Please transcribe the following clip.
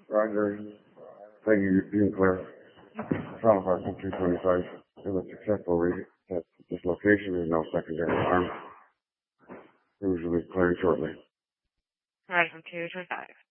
Roger. Thank you. You can clear. Trial Park 225. It was successful reading that this location is no secondary alarm. It will be clearing shortly. Horizon 225.